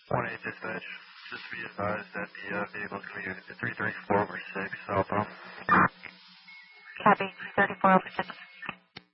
1-8 dispatch. Just be advised that the vehicle is going to be 334 over 6 southbound. Copy, 334 over 6.